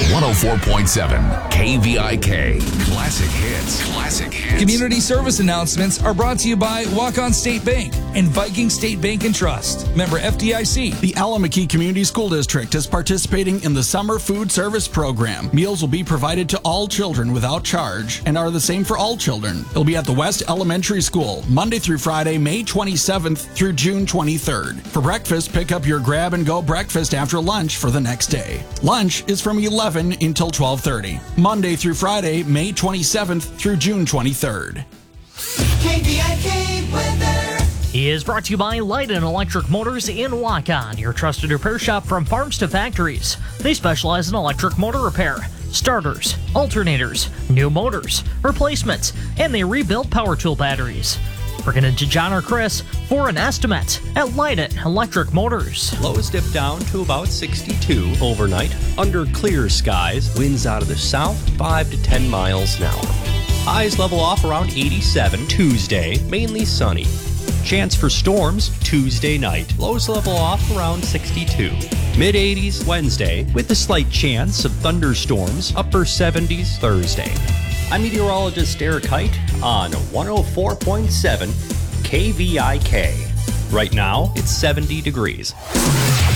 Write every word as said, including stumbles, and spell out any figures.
one oh four point seven K V I K. Classic hits. Classic hits. Community service announcements are brought to you by Walk-On State Bank and Viking State Bank and Trust. Member F D I C. The Alameda Community School District is participating in the Summer Food Service Program. Meals will be provided to all children without charge and are the same for all children. It'll be at the West Elementary School, Monday through Friday, May twenty-seventh through June twenty-third. For breakfast, pick up your grab-and-go breakfast after lunch for the next day. Lunch is from eleven until twelve thirty. Monday through Friday, May twenty-seventh through June twenty-third. K V I K weather. He is brought to you by Light and Electric Motors in Walk-On, your trusted repair shop from farms to factories. They specialize in electric motor repair, starters, alternators, new motors, replacements, and they rebuild power tool batteries. Bring it into John or Chris for an estimate at Light and Electric Motors. Lows dip down to about sixty-two overnight. Under clear skies, winds out of the south, five to ten miles an hour. Highs level off around eighty-seven Tuesday, mainly sunny. Chance for storms Tuesday night. Lows level off around sixty-two. Mid eighties Wednesday with a slight chance of thunderstorms. Upper seventies Thursday. I'm meteorologist Eric Height on one oh four point seven K V I K. Right now, it's seventy degrees.